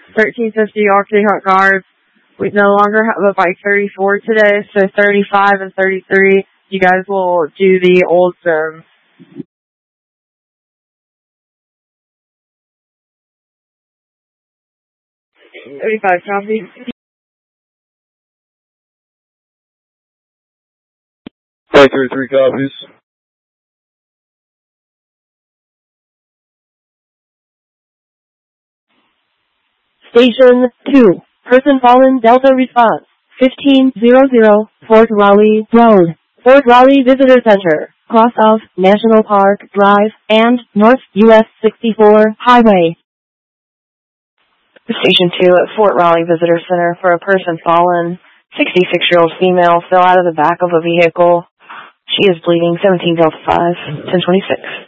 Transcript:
1350 Arctic Hunt Guards. We no longer have a bike 34 today, so 35 and 33, you guys will do the old zones. 35, copy. Bike 33 copies. Station 2. Person fallen Delta response. 1500 Fort Raleigh Road. Fort Raleigh Visitor Center. Cross of National Park Drive and North US 64 Highway. Station 2 at Fort Raleigh Visitor Center for a person fallen. 66-year-old female fell out of the back of a vehicle. She is bleeding. 17 Delta 5, 1026.